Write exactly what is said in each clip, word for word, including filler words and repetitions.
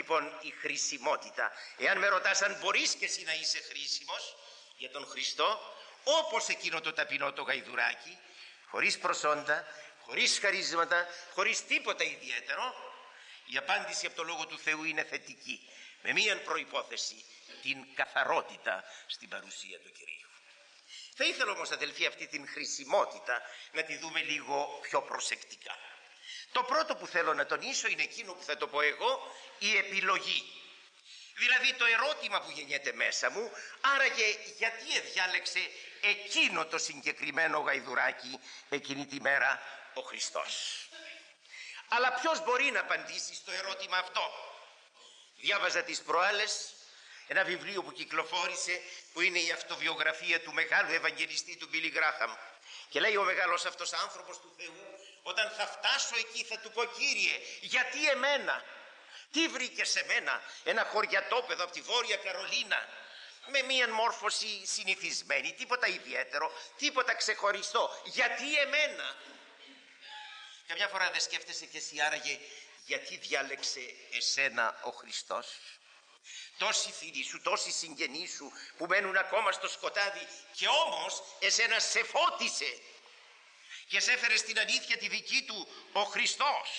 λοιπόν η χρησιμότητα. Εάν με ρωτάς αν μπορείς και εσύ να είσαι χρήσιμος για τον Χριστό, όπως εκείνο το ταπεινό το γαϊδουράκι, χωρίς προσόντα, χωρίς χαρίσματα, χωρίς τίποτα ιδιαίτερο, η απάντηση από το Λόγο του Θεού είναι θετική, με μία προϋπόθεση, την καθαρότητα στην παρουσία του Κυρίου. Θα ήθελα όμως, αδελφοί, αυτή την χρησιμότητα να τη δούμε λίγο πιο προσεκτικά. Το πρώτο που θέλω να τονίσω είναι εκείνο που θα το πω εγώ, η επιλογή. Δηλαδή το ερώτημα που γεννιέται μέσα μου, άραγε γιατί διάλεξε εκείνο το συγκεκριμένο γαϊδουράκι εκείνη τη μέρα ο Χριστός. Αλλά ποιος μπορεί να απαντήσει στο ερώτημα αυτό? Διάβαζα τις προάλλες ένα βιβλίο που κυκλοφόρησε, που είναι η αυτοβιογραφία του μεγάλου Ευαγγελιστή του Μπίλι Γκράχαμ, και λέει ο μεγάλος αυτός άνθρωπος του Θεού, όταν θα φτάσω εκεί θα του πω, Κύριε, γιατί εμένα? Τι βρήκε σε μένα, ένα χωριατόπεδο από τη Βόρεια Καρολίνα, με μία μόρφωση συνηθισμένη, τίποτα ιδιαίτερο, τίποτα ξεχωριστό, γιατί εμένα? Καμιά φορά δεν σκέφτεσαι και εσύ άραγε γιατί διάλεξε εσένα ο Χριστός? Τόσοι φίλοι σου, τόσοι συγγενείς σου που μένουν ακόμα στο σκοτάδι, και όμως εσένα σε φώτισε και σε έφερε στην αλήθεια τη δική του ο Χριστός.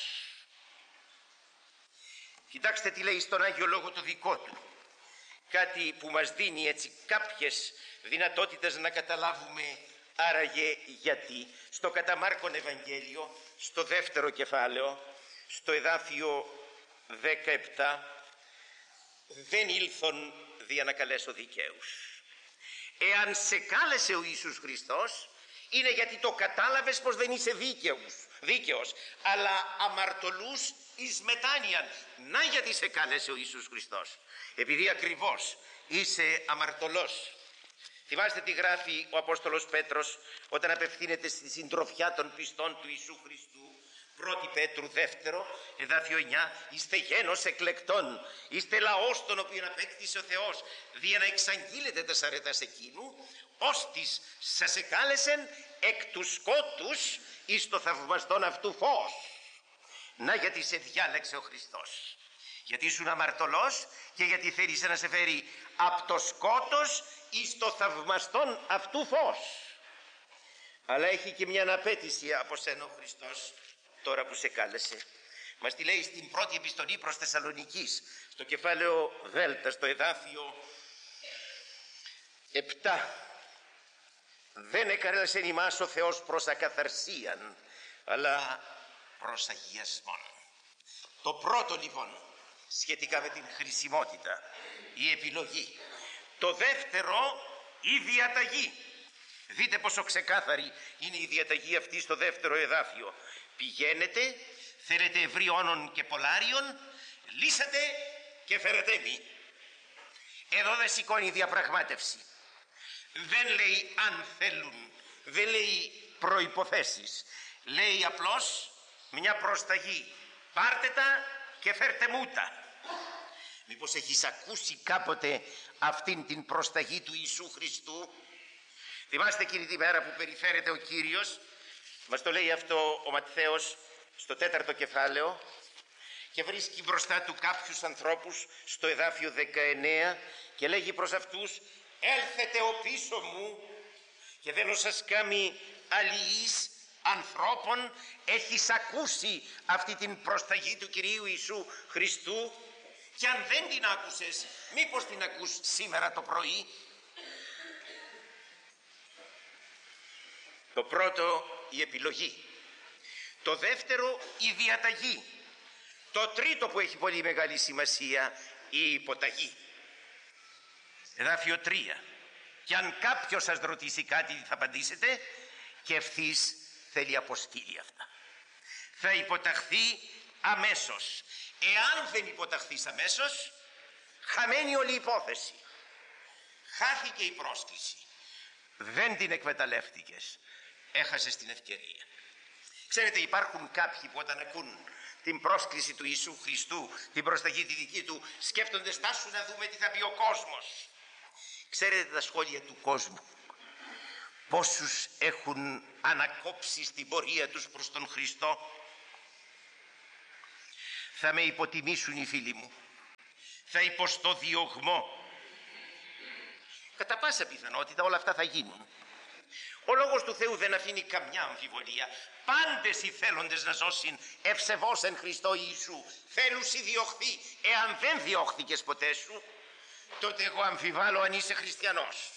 Κοιτάξτε τι λέει στον Άγιο Λόγο το δικό του, κάτι που μας δίνει έτσι κάποιες δυνατότητες να καταλάβουμε άραγε γιατί. Στο κατά Μάρκον Ευαγγέλιο, στο δεύτερο κεφάλαιο, στο εδάφιο δεκαεπτά, δεν ήλθον δια να καλέσω δικαίους. Εάν σε κάλεσε ο Ιησούς Χριστός, είναι γιατί το κατάλαβες πως δεν είσαι δίκαιος, δίκαιος, αλλά αμαρτωλούς εις μετάνοιαν. Να γιατί σε κάλεσε ο Ιησούς Χριστός, επειδή ακριβώς είσαι αμαρτωλός. Θυμάστε τι γράφει ο Απόστολος Πέτρος όταν απευθύνεται στη συντροφιά των πιστών του Ιησού Χριστού, πρώτη Πέτρου δεύτερο, εδάφιο εννιά, είστε γένος εκλεκτών, είστε λαός τον οποίον απέκτησε ο Θεός, δια να εξαγγείλετε τα αρετάς εκείνου, ώστις σας εκάλεσεν εκ του σκότους εις το θαυμαστόν αυτού φως. Να γιατί σε διάλεξε ο Χριστός, γιατί ήσουν αμαρτωλός και γιατί θέλησε να σε φέρει από το σκότος εις το θαυμαστόν αυτού φως. Αλλά έχει και μια απέτηση από σένα ο Χριστός τώρα που σε κάλεσε. Μας τη λέει στην πρώτη επιστολή προς Θεσσαλονικής, στο κεφάλαιο Δέλτα, στο εδάφιο επτά. Δεν εκάλεσε ημάς ο Θεός προς ακαθαρσίαν, αλλά προς αγιασμόν. Το πρώτο λοιπόν σχετικά με την χρησιμότητα, η επιλογή. Το δεύτερο, η διαταγή. Δείτε πόσο ξεκάθαρη είναι η διαταγή αυτή στο δεύτερο εδάφιο. Πηγαίνετε, θέλετε ευρύωνων και πολλάριων, λύσατε και φέρετε μη. Εδώ δεν σηκώνει διαπραγμάτευση. Δεν λέει αν θέλουν, δεν λέει προϋποθέσεις. Λέει απλώς μια προσταγή. Πάρτε τα και φέρτε μου τα. Μήπως έχεις ακούσει κάποτε αυτήν την προσταγή του Ιησού Χριστού? Θυμάστε εκείνη τη μέρα που περιφέρεται ο Κύριος, μας το λέει αυτό ο Ματθαίος στο τέταρτο κεφάλαιο, και βρίσκει μπροστά του κάποιους ανθρώπους στο εδάφιο δεκαεννέα και λέγει προς αυτούς, έλθετε ο πίσω μου και δεν σας κάνει αλληλείς ανθρώπων. Έχεις ακούσει αυτή την προσταγή του Κυρίου Ιησού Χριστού? Και αν δεν την άκουσες, μήπως την ακούς σήμερα το πρωί? Το πρώτο, η επιλογή. Το δεύτερο, η διαταγή. Το τρίτο που έχει πολύ μεγάλη σημασία, η υποταγή. Εδάφιο τρία. Και αν κάποιος σας ρωτήσει κάτι, θα απαντήσετε, και ευθύς θέλει αποσκύλει αυτά. Θα υποταχθεί αμέσως. Εάν δεν υποταχθείς αμέσως, χαμένη όλη η υπόθεση. Χάθηκε η πρόσκληση. Δεν την εκμεταλλεύτηκες. Έχασες την ευκαιρία. Ξέρετε, υπάρχουν κάποιοι που όταν ακούν την πρόσκληση του Ιησού Χριστού, την προσταγή τη δική του, σκέφτονται, στάσου να δούμε τι θα πει ο κόσμος. Ξέρετε τα σχόλια του κόσμου, πόσους έχουν ανακόψει στην πορεία τους προς τον Χριστό? Θα με υποτιμήσουν οι φίλοι μου, θα υποστώ διωγμό. Κατά πάσα πιθανότητα όλα αυτά θα γίνουν. Ο λόγος του Θεού δεν αφήνει καμιά αμφιβολία. Πάντες οι θέλοντες να ζώσουν ευσεβώς εν Χριστώ Ιησού θέλουσι διωχθεί. Εάν δεν διώχθηκες ποτέ σου, τότε εγώ αμφιβάλλω αν είσαι χριστιανός.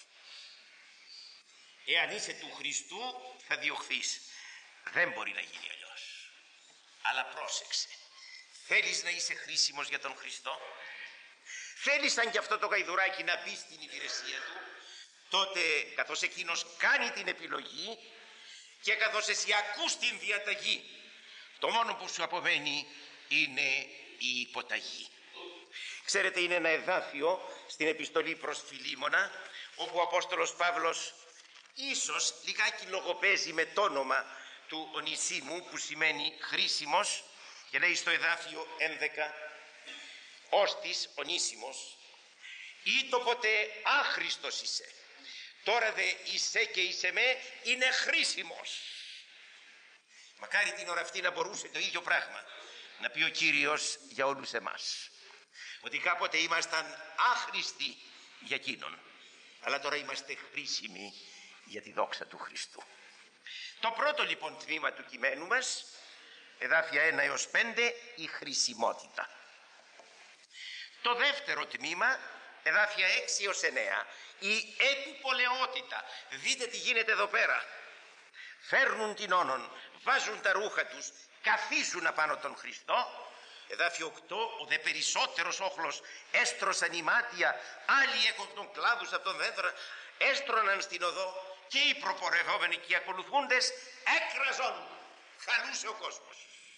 Εάν είσαι του Χριστού θα διωχθείς. Δεν μπορεί να γίνει αλλιώς. Αλλά πρόσεξε. Θέλεις να είσαι χρήσιμος για τον Χριστό? Θέλεις σαν κι αυτό το γαϊδουράκι να μπει στην υπηρεσία του? Τότε καθώς εκείνος κάνει την επιλογή και καθώς εσύ ακούς την διαταγή, το μόνο που σου απομένει είναι η υποταγή. Ξέρετε, είναι ένα εδάφιο στην επιστολή προς Φιλίμωνα, όπου ο Απόστολος Παύλος ίσως λιγάκι λογοπαίζει με το όνομα του Ονησίμου, που σημαίνει χρήσιμος, και λέει στο εδάφιο έντεκα, «Όστις Ονήσιμος, ή το ποτέ άχρηστος είσαι, τώρα δε είσαι και είσαι με, είναι χρήσιμος». Μακάρι την ώρα αυτή να μπορούσε το ίδιο πράγμα να πει ο Κύριος για όλους εμάς. Ότι κάποτε ήμασταν άχρηστοι για εκείνον, αλλά τώρα είμαστε χρήσιμοι για τη δόξα του Χριστού. Το πρώτο λοιπόν τμήμα του κειμένου μας, εδάφια ένα έως πέντε, η χρησιμότητα. Το δεύτερο τμήμα, εδάφια έξι έως εννέα, η επιπολαιότητα. Δείτε τι γίνεται εδώ πέρα. Φέρνουν την όνον, βάζουν τα ρούχα τους, καθίζουν απάνω τον Χριστό. Εδάφιο οκτώ, ο δε περισσότερος όχλος έστρωσαν η μάτια, άλλοι έκοψαν κλάδους από τον δέντρα, έστρωναν στην οδό και οι προπορευόμενοι και οι ακολουθούντες έκραζον. Χαλούσε ο κόσμος.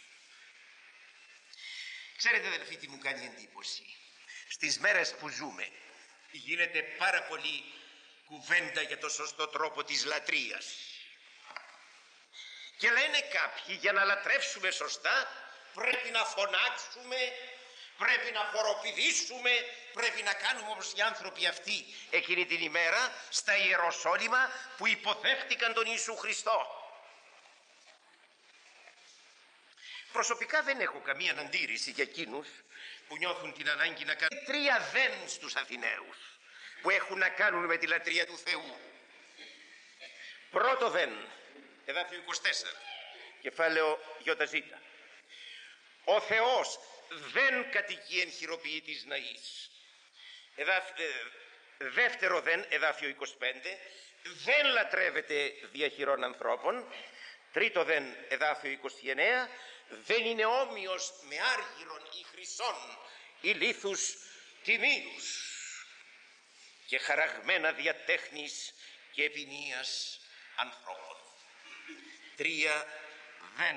Ξέρετε αδελφοί τι μου κάνει εντύπωση? Στις μέρες που ζούμε γίνεται πάρα πολύ κουβέντα για το σωστό τρόπο της λατρείας. Και λένε κάποιοι, για να λατρεύσουμε σωστά πρέπει να φωνάξουμε, πρέπει να χοροπηδήσουμε, πρέπει να κάνουμε όπως οι άνθρωποι αυτοί εκείνη την ημέρα στα Ιεροσόλυμα που υποδέχτηκαν τον Ιησού Χριστό. Προσωπικά δεν έχω καμία αντίρρηση για εκείνους που νιώθουν την ανάγκη να κάνουν τρία δεν στους Αθηναίους που έχουν να κάνουν με τη λατρεία του Θεού. Πρώτο δεν, εδάφιο είκοσι τέσσερα, κεφάλαιο ΙΖ. Ο Θεός δεν κατοικεί εν χειροποιήτης ναής. Εδάφιο, ε, δεύτερο δεν, εδάφιο είκοσι πέντε, δεν λατρεύεται δια χειρών ανθρώπων. Τρίτο δεν, εδάφιο είκοσι εννέα, δεν είναι όμοιος με άργυρον ή χρυσόν ή λίθους τιμίους και χαραγμένα διατέχνης και επινίας ανθρώπων. Τρία δεν.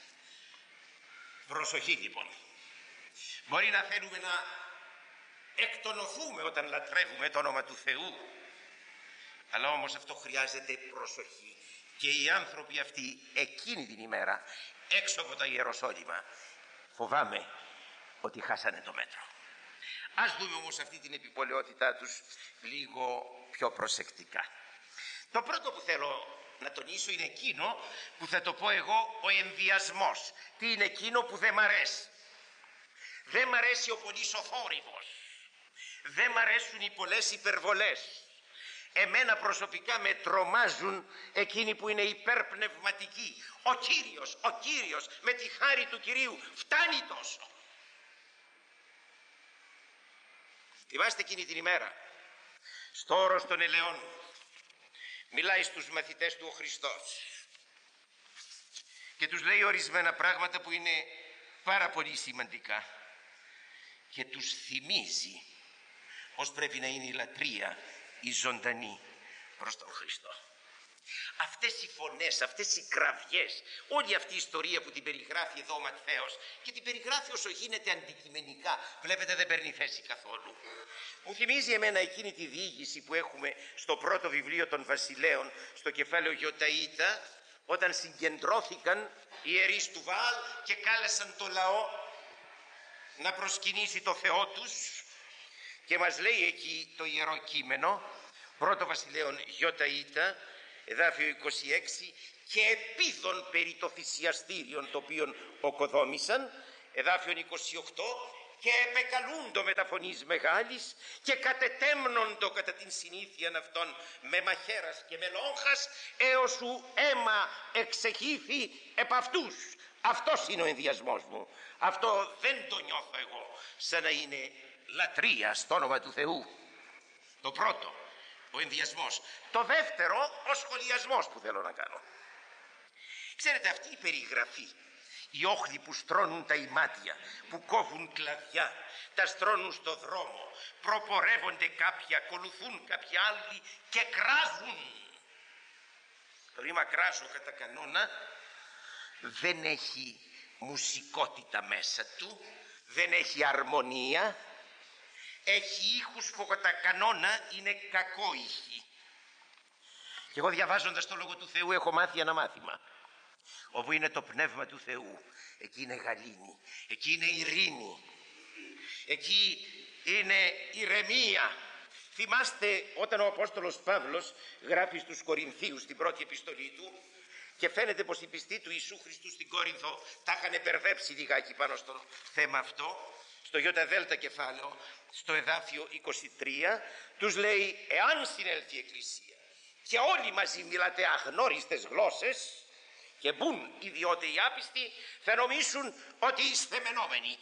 Προσοχή λοιπόν. Μπορεί να θέλουμε να εκτονωθούμε όταν λατρεύουμε το όνομα του Θεού, αλλά όμως αυτό χρειάζεται προσοχή. Και οι άνθρωποι αυτοί εκείνη την ημέρα έξω από τα Ιεροσόλυμα φοβάμαι ότι χάσανε το μέτρο. Ας δούμε όμως αυτή την επιπολαιότητά τους λίγο πιο προσεκτικά. Το πρώτο που θέλω να τονίσω είναι εκείνο που θα το πω εγώ, ο ενδιασμός. Τι είναι εκείνο που δεν μ' αρέσει? Δεν μ' αρέσει ο πολύς ο θόρυβος. Δεν μ' αρέσουν οι πολλές υπερβολές. Εμένα προσωπικά με τρομάζουν εκείνοι που είναι υπερπνευματικοί. Ο Κύριος, ο Κύριος, με τη χάρη του Κυρίου φτάνει τόσο. Θυμάστε εκείνη την ημέρα, στο όρος των Ελαιών, μιλάει στους μαθητές του ο Χριστός και τους λέει ορισμένα πράγματα που είναι πάρα πολύ σημαντικά και τους θυμίζει πως πρέπει να είναι η λατρεία η ζωντανή προς τον Χριστό. Αυτές οι φωνές, αυτές οι κραυγές, όλη αυτή η ιστορία που την περιγράφει εδώ ο Ματθαίος και την περιγράφει όσο γίνεται αντικειμενικά, βλέπετε δεν παίρνει θέση καθόλου. Μου θυμίζει εμένα εκείνη τη διήγηση που έχουμε στο πρώτο βιβλίο των Βασιλέων, στο κεφάλαιο Γιοταΐτα, όταν συγκεντρώθηκαν οι ιερείς του Βαάλ και κάλεσαν το λαό να προσκυνήσει το Θεό τους, και μας λέει εκεί το Ιερό Κείμενο, πρώτο Βασιλέων Γιοταΐτα, εδάφιο είκοσι έξι, και επίδων περί το θυσιαστήριον το οποίον οκοδόμησαν, εδάφιο είκοσι οκτώ, και επεκαλούντο με τα φωνής μεγάλης και κατετέμνοντο κατά την συνήθειαν αυτών με μαχαίρας και με λόγχας έως σου αίμα εξεχήθη επ' αυτούς. Αυτός είναι ο ενδιασμός μου. Αυτό δεν το νιώθω εγώ σαν να είναι λατρεία στο όνομα του Θεού. Το πρώτο, ο ενδιασμός. Το δεύτερο, ο σχολιασμός που θέλω να κάνω. Ξέρετε, αυτή η περιγραφή, οι όχλοι που στρώνουν τα ημάτια, που κόβουν κλαδιά, τα στρώνουν στο δρόμο, προπορεύονται κάποιοι, ακολουθούν κάποιοι άλλοι και κράζουν. Το ρήμα κράζω κατά κανόνα δεν έχει μουσικότητα μέσα του, δεν έχει αρμονία, έχει ήχους που κατά κανόνα είναι κακόηχοι. Και εγώ διαβάζοντας το Λόγο του Θεού έχω μάθει ένα μάθημα. Όπου είναι το Πνεύμα του Θεού, εκεί είναι γαλήνη, εκεί είναι ειρήνη, εκεί είναι ηρεμία. Θυμάστε όταν ο Απόστολος Παύλος γράφει στους Κορινθίους την πρώτη επιστολή του και φαίνεται πως οι πιστοί του Ιησού Χριστού στην Κόρινθο τα είχαν μπερδέψει λιγάκι πάνω στο θέμα αυτό. Στο ΙΔ κεφάλαιο, στο εδάφιο είκοσι τρία, τους λέει εάν συνέλθει η Εκκλησία και όλοι μαζί μιλάτε αγνώριστες γλώσσες και μπουν οι διότι οι άπιστοι θα νομίσουν ότι είστε μενόμενοι.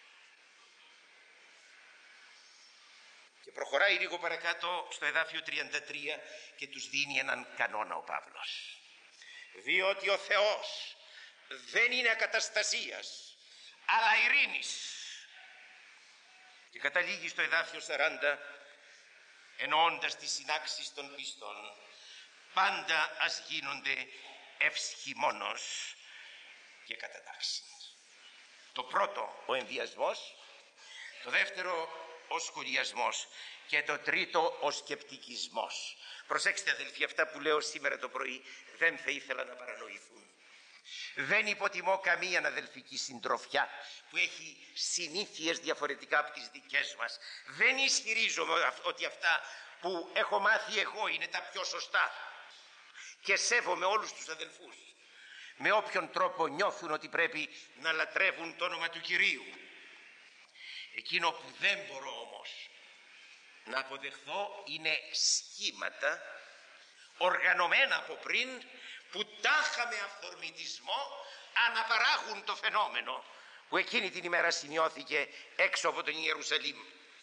Και προχωράει λίγο παρακάτω στο εδάφιο τριάντα τρία και τους δίνει έναν κανόνα ο Παύλος. Διότι ο Θεός δεν είναι ακαταστασίας αλλά ειρήνης. Και καταλήγει στο εδάφιο σαράντα εννοώντας τις συνάξεις των πιστών. Πάντα ας γίνονται ευσχημόνος και κατατάξει. Το πρώτο ο ενδιασμός, το δεύτερο ο σχολιασμός και το τρίτο ο σκεπτικισμός. Προσέξτε αδελφοί, αυτά που λέω σήμερα το πρωί δεν θα ήθελα να παρανοηθούν. Δεν υποτιμώ καμία αδελφική συντροφιά που έχει συνήθειες διαφορετικά από τις δικές μας. Δεν ισχυρίζομαι ότι αυτά που έχω μάθει εγώ είναι τα πιο σωστά. Και σέβομαι όλους τους αδελφούς, με όποιον τρόπο νιώθουν ότι πρέπει να λατρεύουν το όνομα του Κυρίου. Εκείνο που δεν μπορώ όμως να αποδεχθώ είναι σχήματα οργανωμένα από πριν που τάχα με αυθορμητισμό αναπαράγουν το φαινόμενο που εκείνη την ημέρα σημειώθηκε έξω από τον Ιερουσαλήμ.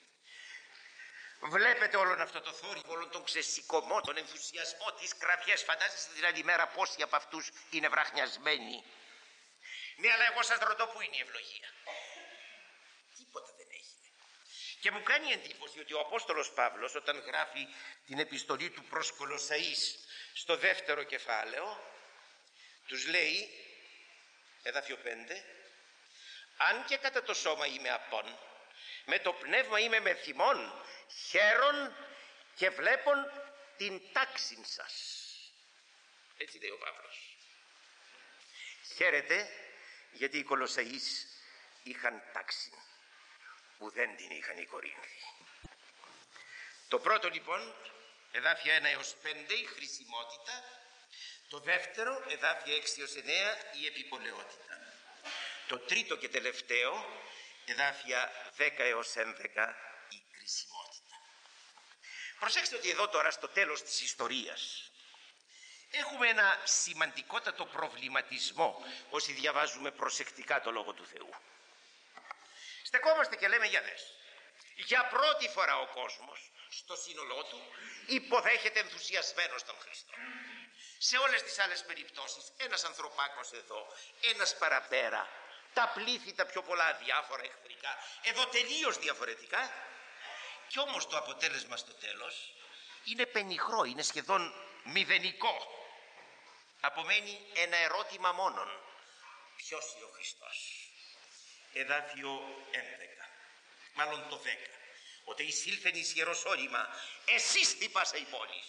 Βλέπετε όλον αυτό το θόρυβο, όλον τον ξεσηκωμό, τον ενθουσιασμό, τις κραυγές. Φαντάζεστε την άλλη μέρα πόσοι από αυτούς είναι βραχνιασμένοι. Ναι, αλλά εγώ σας ρωτώ, πού είναι η ευλογία? Τίποτα δεν έχει. Και μου κάνει εντύπωση ότι ο Απόστολος Παύλος όταν γράφει την επιστολή του προς Κολοσσαείς στο δεύτερο κεφάλαιο τους λέει, εδάφιο πέντε, αν και κατά το σώμα είμαι απόν, με το πνεύμα είμαι με θυμών, χαίρον και βλέπον την τάξην σας. Έτσι λέει ο Παύλος. Χαίρετε γιατί οι Κολοσσαείς είχαν τάξη που δεν την είχαν οι Κορίνθοι. Το πρώτο λοιπόν, εδάφια ένα έως πέντε, η χρησιμότητα. Το δεύτερο, εδάφια έξι έως εννέα, η επιπολαιότητα. Το τρίτο και τελευταίο, εδάφια δέκα έως έντεκα, η κρισιμότητα. Προσέξτε ότι εδώ τώρα στο τέλος της ιστορίας έχουμε ένα σημαντικότατο προβληματισμό όσοι διαβάζουμε προσεκτικά το Λόγο του Θεού. Στεκόμαστε και λέμε, για δες, για πρώτη φορά ο κόσμος στο σύνολό του υποδέχεται ενθουσιασμένος τον Χριστό. Σε όλες τις άλλες περιπτώσεις ένας ανθρωπάκος εδώ, ένας παραπέρα, τα πλήθη τα πιο πολλά διάφορα εχθρικά, εδώ τελείως διαφορετικά. Κι όμως το αποτέλεσμα στο τέλος είναι πενιχρό, είναι σχεδόν μηδενικό. Απομένει ένα ερώτημα μόνον. Ποιος είναι ο Χριστός? Εδάφιο έντεκα, μάλλον το δέκα. Ότι εισήλθεν εις Ιεροσόλυμα, εσείς τι πάσα η πόλη.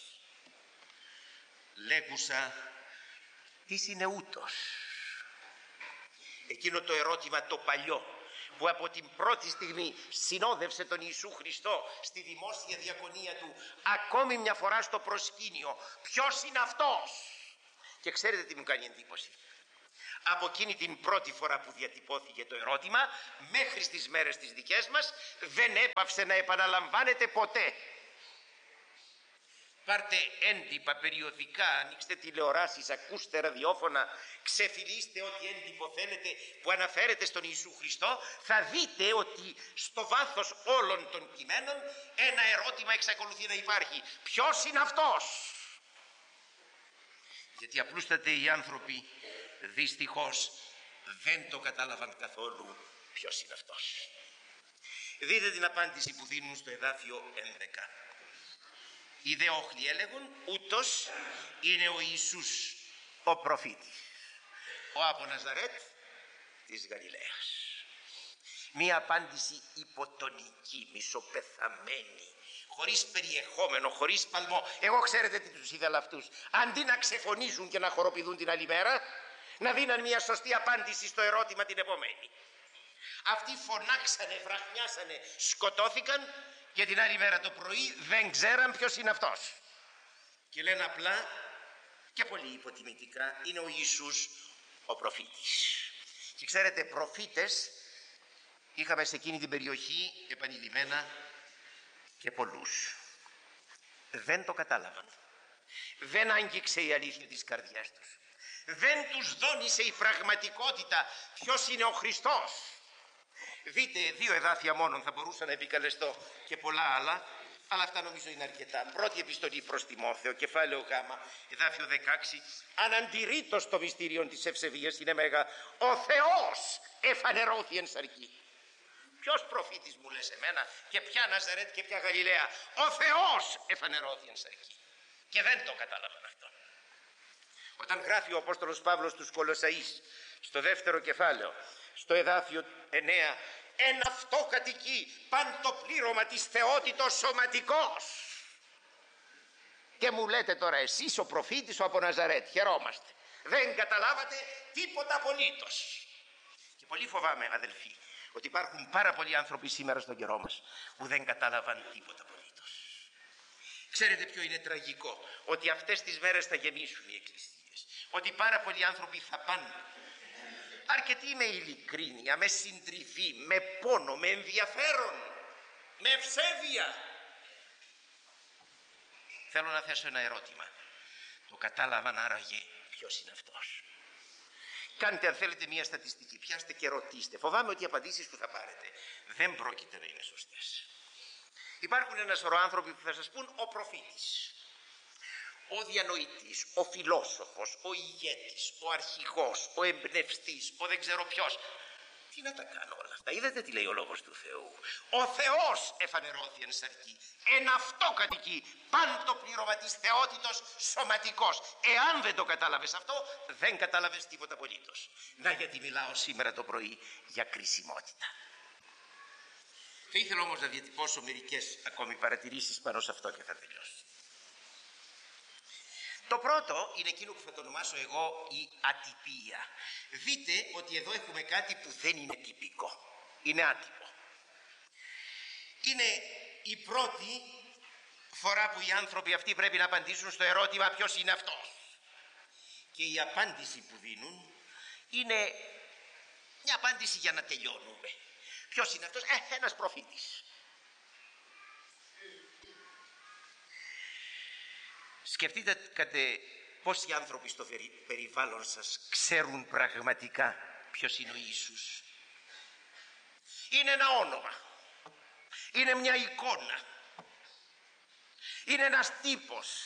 Λέγουσα, τι είναι ούτως? Εκείνο το ερώτημα το παλιό που από την πρώτη στιγμή συνόδευσε τον Ιησού Χριστό στη δημόσια διακονία του ακόμη μια φορά στο προσκήνιο. Ποιος είναι αυτός? Και ξέρετε τι μου κάνει εντύπωση? Από εκείνη την πρώτη φορά που διατυπώθηκε το ερώτημα μέχρι στις μέρες τις δικές μας δεν έπαυσε να επαναλαμβάνεται ποτέ. Πάρτε έντυπα περιοδικά, ανοίξτε τηλεοράσεις, ακούστε ραδιόφωνα, ξεφυλίστε ό,τι έντυπο θέλετε που αναφέρεται στον Ιησού Χριστό, θα δείτε ότι στο βάθος όλων των κειμένων ένα ερώτημα εξακολουθεί να υπάρχει. Ποιος είναι αυτός? Γιατί απλούσταται οι άνθρωποι δυστυχώς δεν το κατάλαβαν καθόλου ποιος είναι αυτός. Δείτε την απάντηση που δίνουν στο εδάφιο έντεκα. Οι δε όχλοι έλεγουν, ούτως είναι ο Ιησούς ο προφήτης, ο από Ναζαρέτ της Γαλιλαίας. Μία απάντηση υποτονική, μισοπεθαμένη, χωρίς περιεχόμενο, χωρίς παλμό. Εγώ ξέρετε τι τους ήθελα αυτούς? Αντί να ξεφωνήσουν και να χοροπηδούν την άλλη μέρα, να δίναν μια σωστή απάντηση στο ερώτημα την επομένη. Αυτοί φωνάξανε, βραχνιάσανε, σκοτώθηκαν και την άλλη μέρα το πρωί δεν ξέραν ποιος είναι αυτός. Και λένε απλά και πολύ υποτιμητικά, είναι ο Ιησούς ο προφήτης. Και ξέρετε, προφήτες είχαμε σε εκείνη την περιοχή επανειλημμένα και πολλούς. Δεν το κατάλαβαν. Δεν άγγιξε η αλήθεια της καρδιάς τους. Δεν τους δόνησε η πραγματικότητα ποιος είναι ο Χριστός. Δείτε, δύο εδάφια μόνον θα μπορούσα να επικαλεστώ και πολλά άλλα, αλλά αυτά νομίζω είναι αρκετά. Πρώτη επιστολή προς Τιμόθεο, κεφάλαιο Γ, εδάφιο δεκαέξι. Αναντηρήτως το μυστήριο της ευσεβίας είναι μέγα. Ο Θεός εφανερώθη εν σαρκή. Ποιος προφήτης μου λες εμένα και ποια Ναζαρέτ και ποια Γαλιλαία? Ο Θεός εφανερώθη εν σαρκή. Και δεν το κατάλαβαν αυτό. Όταν γράφει ο Απόστολος Παύλος στους Κολοσσαείς στο δεύτερο κεφάλαιο, στο εδάφιο εννέα, εν αυτό κατοικεί παν το πλήρωμα της θεότητος σωματικός. Και μου λέτε τώρα εσείς ο προφήτης ο από Ναζαρέτ, χαιρόμαστε. Δεν καταλάβατε τίποτα απολύτως. Και πολύ φοβάμαι, αδελφοί, ότι υπάρχουν πάρα πολλοί άνθρωποι σήμερα στον καιρό μας που δεν κατάλαβαν τίποτα απολύτως. Ξέρετε ποιο είναι τραγικό? Ότι αυτές τις μέρες θα γεμίσουν οι εκκλησίες. Ότι πάρα πολλοί άνθρωποι θα πάνε, αρκετοί με ειλικρίνεια, με συντριβή, με πόνο, με ενδιαφέρον, με ευσέβεια. Θέλω να θέσω ένα ερώτημα. Το κατάλαβαν άραγε ποιος είναι αυτός? Κάντε αν θέλετε μια στατιστική, πιάστε και ρωτήστε. Φοβάμαι ότι οι απαντήσεις που θα πάρετε δεν πρόκειται να είναι σωστές. Υπάρχουν ένα σωρό άνθρωποι που θα σας πούν ο προφήτης, ο διανοητής, ο φιλόσοφος, ο ηγέτης, ο αρχηγός, ο εμπνευστής, ο δεν ξέρω ποιος. Τι να τα κάνω όλα αυτά? Είδατε τι λέει ο λόγος του Θεού? Ο Θεός εφανερώθη εν σαρκή. Εν αυτό κατοικεί παν το πλήρωμα της θεότητος σωματικός. Εάν δεν το κατάλαβες αυτό, δεν κατάλαβες τίποτα απολύτως. Να γιατί μιλάω σήμερα το πρωί για κρισιμότητα. Θα ήθελα όμως να διατυπώσω μερικές ακόμη παρατηρήσεις πάνω σε αυτό και θα τελειώσω. Το πρώτο είναι εκείνο που θα το ονομάσω εγώ η ατυπία. Δείτε ότι εδώ έχουμε κάτι που δεν είναι τυπικό. Είναι άτυπο. Είναι η πρώτη φορά που οι άνθρωποι αυτοί πρέπει να απαντήσουν στο ερώτημα ποιος είναι αυτός. Και η απάντηση που δίνουν είναι μια απάντηση για να τελειώνουμε. Ποιος είναι αυτός? Ε, ένας προφήτης. Σκεφτείτε κατε πόσοι άνθρωποι στο περιβάλλον σας ξέρουν πραγματικά ποιος είναι ο Ιησούς. Είναι ένα όνομα, είναι μια εικόνα, είναι ένας τύπος,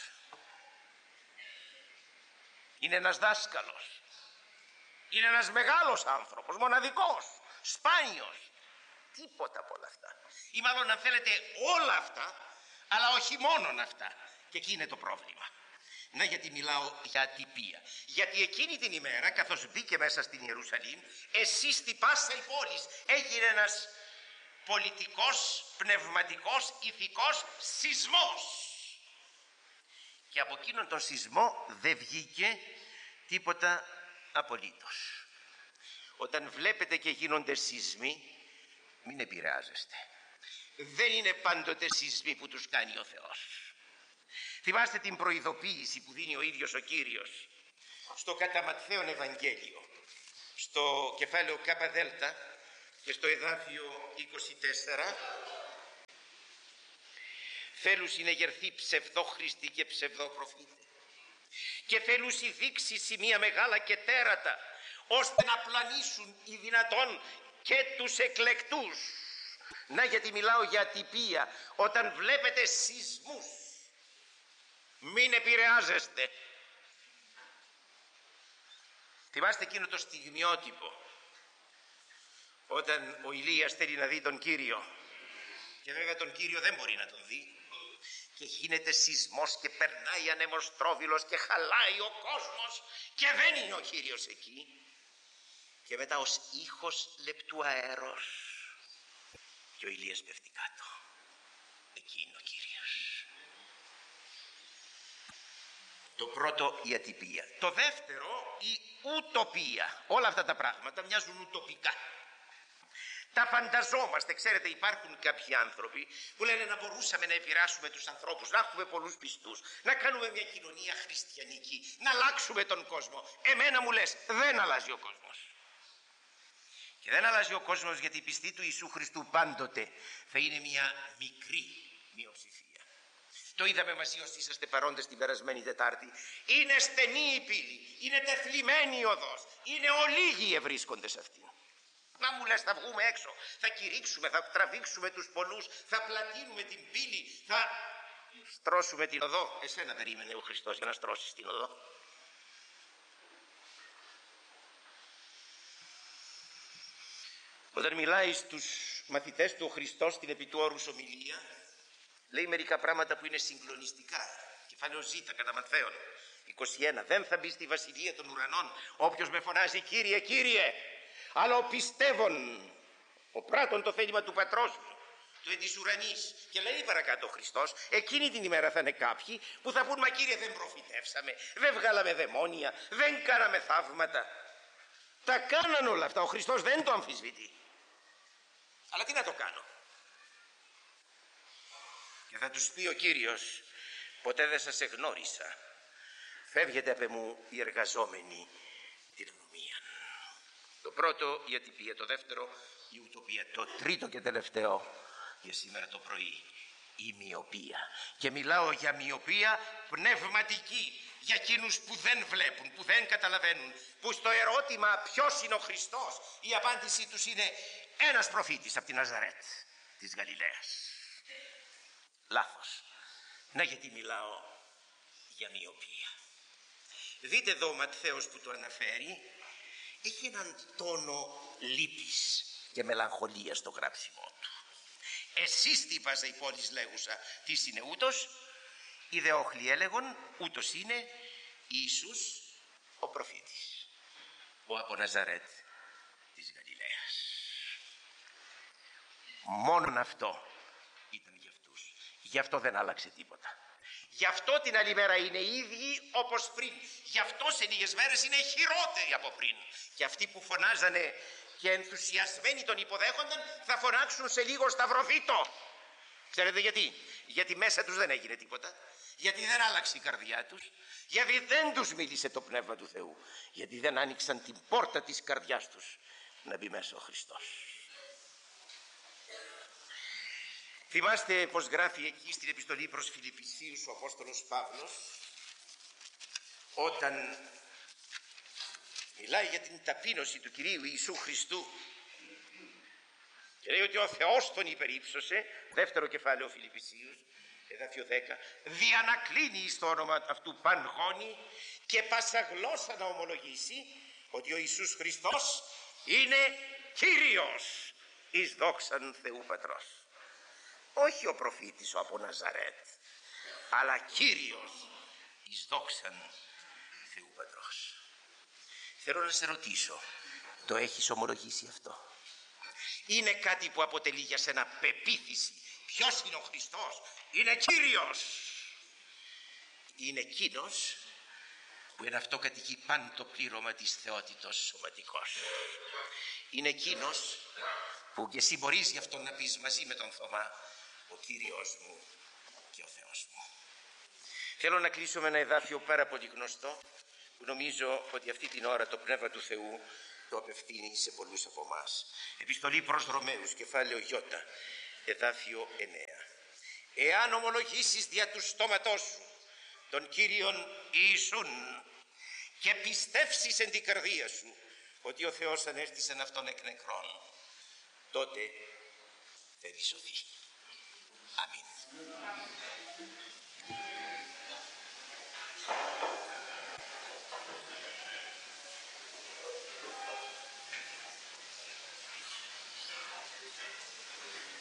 είναι ένας δάσκαλος, είναι ένας μεγάλος άνθρωπος, μοναδικός, σπάνιος. Τίποτα από όλα αυτά. Ή μάλλον αν θέλετε όλα αυτά, αλλά όχι μόνον αυτά. Και εκεί είναι το πρόβλημα. Να γιατί μιλάω για ατυπία. Γιατί εκείνη την ημέρα, καθώς μπήκε μέσα στην Ιερουσαλήμ, εσύ στη πάσα η πόλη έγινε ένας πολιτικός, πνευματικός, ηθικός σεισμός. Και από εκείνον τον σεισμό δεν βγήκε τίποτα απολύτως. Όταν βλέπετε και γίνονται σεισμοί, μην επηρεάζεστε. Δεν είναι πάντοτε σεισμοί που τους κάνει ο Θεός. Θυμάστε την προειδοποίηση που δίνει ο ίδιος ο Κύριος στο κατά Ματθαίον Ευαγγέλιο. στο κεφάλαιο Κ και στο εδάφιο είκοσι τέσσερα, θέλουσι εγερθεί ψευδόχριστοι και ψευδοπροφήτε και θέλουσι δείξει σημεία μεγάλα και τέρατα, ώστε να πλανήσουν οι δυνατόν και τους εκλεκτούς. Να, γιατί μιλάω για ατυπία. Όταν βλέπετε σεισμούς, μην επηρεάζεστε. Θυμάστε εκείνο το στιγμιότυπο, όταν ο Ηλίας θέλει να δει τον Κύριο και βέβαια τον Κύριο δεν μπορεί να τον δει και γίνεται σεισμός και περνάει ανεμοστρόβιλος και χαλάει ο κόσμος και δεν είναι ο Κύριος εκεί, και μετά ως ήχος λεπτού αέρος και ο Ηλίας πέφτει κάτω. Εκεί είναι ο Κύριος. Το πρώτο, η ατυπία. Το δεύτερο, η ουτοπία. Όλα αυτά τα πράγματα μοιάζουν ουτοπικά. Τα φανταζόμαστε. Ξέρετε, υπάρχουν κάποιοι άνθρωποι που λένε να μπορούσαμε να επηρεάσουμε τους ανθρώπους, να έχουμε πολλούς πιστούς, να κάνουμε μια κοινωνία χριστιανική, να αλλάξουμε τον κόσμο. Εμένα μου λες, δεν αλλάζει ο κόσμος. Και δεν αλλάζει ο κόσμος, γιατί η πιστή του Ιησού Χριστού πάντοτε θα είναι μια μικρή μειοψηφία. Το είδαμε μαζί όσοι είσαστε παρόντες την περασμένη Τετάρτη. Είναι στενή η πύλη, είναι τεθλιμμένη η οδός, είναι ολίγοι ευρίσκονται σε αυτήν. Να μου λες, θα βγούμε έξω, θα κηρύξουμε, θα τραβήξουμε τους πολλούς, θα πλατείνουμε την πύλη, θα στρώσουμε την οδό. Εσένα περίμενε ο Χριστός για να στρώσεις την οδό. Όταν μιλάει στους μαθητές του ο Χριστός στην επί του όρους ομιλία, λέει μερικά πράγματα που είναι συγκλονιστικά. Κεφάλαιο Ζ κατά Ματθαίον είκοσι ένα. Δεν θα μπει στη βασιλεία των ουρανών όποιος με φωνάζει Κύριε, Κύριε, αλλά ο πιστεύων, ο πράττων το θέλημα του πατρός μου, του εν της ουρανής. Και λέει παρακάτω ο Χριστός, εκείνη την ημέρα θα είναι κάποιοι που θα πούν, μα Κύριε, δεν προφητεύσαμε, δεν βγάλαμε δαιμόνια, δεν κάναμε θαύματα. Τα κάναν όλα αυτά, ο Χριστός δεν το αμφισβητεί. Αλλά τι να το κάνω. Και θα τους πει ο Κύριος, ποτέ δεν σας εγνώρισα. Φεύγετε απ' εμού οι εργαζόμενοι την ανομία. Το πρώτο, η ατυπία. Το δεύτερο, η ουτοπία. Το τρίτο και τελευταίο για σήμερα το πρωί, η μοιοπία. Και μιλάω για μοιοπία πνευματική, για εκείνους που δεν βλέπουν, που δεν καταλαβαίνουν, που στο ερώτημα ποιος είναι ο Χριστός, η απάντησή τους είναι ένας προφήτης από την Ναζαρέτ της Γαλιλαίας. Λάθος. Να, γιατί μιλάω για μοιοπία. Δείτε εδώ ο Ματθαίος που το αναφέρει, έχει έναν τόνο λύπης και μελαγχολία στο γράψιμό του. Εσείς τι είπασα η πόλης λέγουσα, τι είναι ούτως, οι δε όχλοι έλεγον, ούτως είναι Ιησούς ο προφήτης, ο από Ναζαρέτ της Γαλιλαίας. Μόνον αυτό ήταν για αυτούς. Γι' αυτό δεν άλλαξε τίποτα. Γι' αυτό την άλλη μέρα είναι οι ίδιοι όπως πριν. Γι' αυτό σε λίγες μέρες είναι χειρότεροι από πριν. Και αυτοί που φωνάζανε και ενθουσιασμένοι τον υποδέχονταν, θα φωνάξουν σε λίγο σταυρωθήτω. Ξέρετε γιατί? Γιατί μέσα τους δεν έγινε τίποτα. Γιατί δεν άλλαξε η καρδιά τους. Γιατί δεν τους μίλησε το Πνεύμα του Θεού. Γιατί δεν άνοιξαν την πόρτα της καρδιάς τους να μπει μέσα ο Χριστός. Θυμάστε πως γράφει εκεί στην επιστολή προς Φιλιππισίους ο Απόστολος Παύλος, όταν μιλάει για την ταπείνωση του Κυρίου Ιησού Χριστού και λέει ότι ο Θεός τον υπερύψωσε, δεύτερο κεφάλαιο Φιλιππισίους, εδάφιο δέκα, διανακλίνει εις το όνομα αυτού παγώνει και πάσα γλώσσα να ομολογήσει ότι ο Ιησούς Χριστός είναι Κύριος εις δόξαν Θεού Πατρός. Όχι ο προφήτης ο από Ναζαρέτ, αλλά Κύριος εις δόξαν Θεού Πατρός. Θέλω να σε ρωτήσω, το έχεις ομολογήσει αυτό? Είναι κάτι που αποτελεί για σένα πεποίθηση? Ποιος είναι ο Χριστός? Είναι Κύριος. Είναι εκείνος που είναι αυτό κατοικεί παν το πλήρωμα της θεότητος σωματικός. Είναι εκείνος που και εσύ μπορείς γι' αυτό να πεις μαζί με τον Θωμά, ο Κύριος μου και ο Θεός μου. Θέλω να κλείσω με ένα εδάφιο πάρα πολύ γνωστό, που νομίζω ότι αυτή την ώρα το Πνεύμα του Θεού το απευθύνει σε πολλούς από εμάς. Επιστολή προς Ρωμαίους, κεφάλαιο Ι, εδάφιο εννέα. Εάν ομολογήσεις δια του στόματός σου τον Κύριον Ιησούν και πιστεύσεις εν την καρδία σου ότι ο Θεός ανέστησεν αυτόν εκ νεκρών, τότε περισωθεί. Αμήν.